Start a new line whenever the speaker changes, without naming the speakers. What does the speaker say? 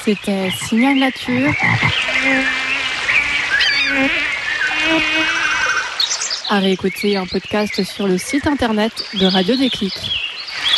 C'était Signal Nature. À réécouter en podcast sur le site internet de Radio Déclic.